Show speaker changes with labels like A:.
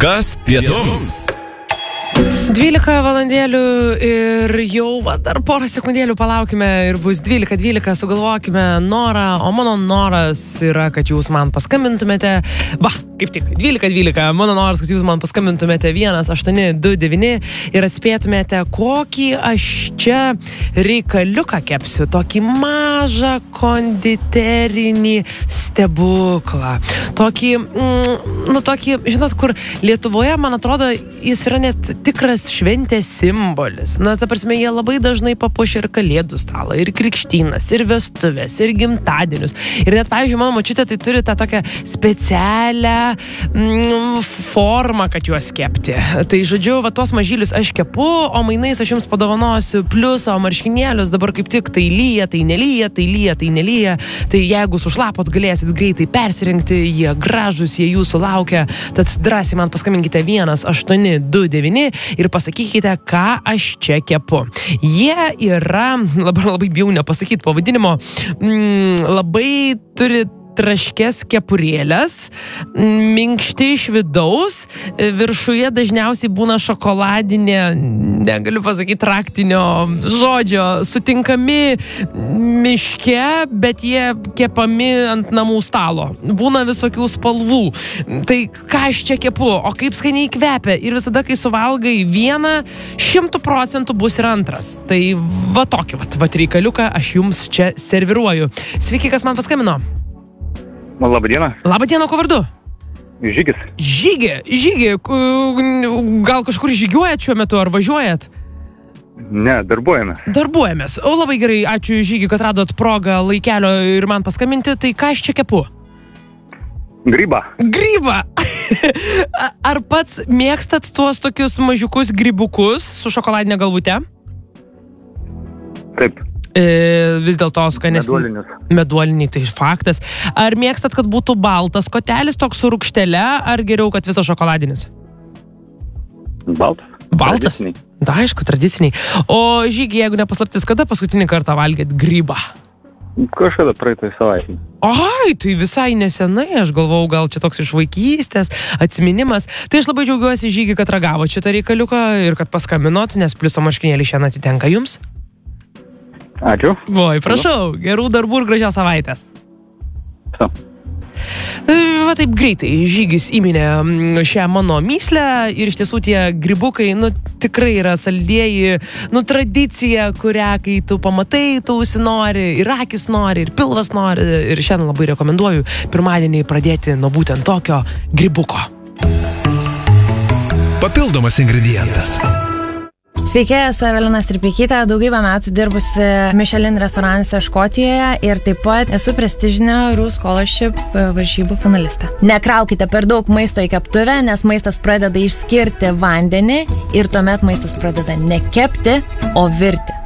A: Kas pietums?
B: 12 valandėlių ir jau dar porą sekundėlių palaukime ir bus 12:12, sugalvokime norą, o mano noras yra, kad jūs man paskambintumėte, kaip tik, 12:12, mano noras, kad jūs man paskambintumėte 1829 ir atspėtumėte, kokį aš čia reikaliuką kepsiu, tokį mažą konditerinį stebuklą, tokį, žinot, kur Lietuvoje, man atrodo, jis yra net tikras šventės simbolis. Na, ta prasme, jie labai dažnai papuošia ir kalėdų stalą, ir krikštynas, ir vestuvės, ir gimtadienius. Ir net, pavyzdžiui, mano močiutė tai turi tą tokią specialią formą, kad juos kepti. Tai, žodžiu, va, tuos mažylius aš kepu, o mainais aš jums padovanosiu pliusą, marškinėlius, dabar kaip tik tai lyja, tai nelyja, tai lyja, tai nelyja. Tai jeigu sušlapot, galėsit greitai persirinkti, jie gražus, jie jūsų laukia. Tad drąsiai man paskambinkite 1829 ir pasakykite, ką aš čia kepu. Jie yra, labai bijau nepasakyti pavadinimo, labai turi traškės kepurėlės, minkšti iš vidaus, viršuje dažniausiai būna šokoladinė, negaliu pasakyti raktinio žodžio, sutinkami miške, bet jie kepami ant namų stalo. Būna visokių spalvų. Tai ką aš čia kepu, o kaip skaniai kvepia. Ir visada, kai suvalgai vieną, 100% bus ir antras. Tai va tokį reikaliuką aš jums čia serviruoju. Sveiki, kas man paskambino?
C: Labą dieną.
B: Labą dieną, ko vardu?
C: Žygis.
B: Žygi, gal kažkur žygiuojat šiuo metu, ar važiuojat?
C: Ne, darbuojamės. O labai gerai, ačiū Žygi, kad radot progą laikelio ir man paskambinti. Tai ką aš čia kepu? Grybą.
B: Ar pats mėgstat tuos tokius mažiukus grybukus su šokoladinė galvute?
C: Taip.
B: Vis dėlto skanesni. Meduoliniai, tai faktas. Ar mėgstat, kad būtų baltas kotelis, toks su rūgštele, ar geriau, kad visas šokoladinis?
C: Baltas.
B: Tradiciniai. Da, aišku, tradiciniai. O Žygi, jeigu nepaslaptis, kada paskutinį kartą valgėt grybą?
C: Kažkada praeitoj savaitėj.
B: Ai, tai visai nesenai, aš galvau, gal čia toks iš vaikystės atsiminimas. Tai aš labai džiaugiuosi, Žygi, kad ragavot šitą reikaliuką ir kad paskambinot, nes pliuso marškinėlį šiandien atitenka jums.
C: Ačiū.
B: Oi, prašau, gerų darbų ir gražios savaitės. Va taip greitai Žygis įminė šią mano myslę ir iš tiesų tie grybukai, tikrai yra saldieji, tradicija, kurią kai tu pamatai, tu užsinori, ir akis nori, ir pilvas nori, ir šiandien labai rekomenduoju pirmadienį pradėti nuo būtent tokio grybuko.
A: Papildomas ingredientas.
D: Sveiki, esu Evelina Stripeikytė, daugybę metų dirbusi Michelin restoranse Škotijoje ir taip pat esu prestižinio Roux Scholarship varžybų finalistė. Nekraukite per daug maisto į keptuvę, nes maistas pradeda išskirti vandenį ir tuomet maistas pradeda ne kepti, o virti.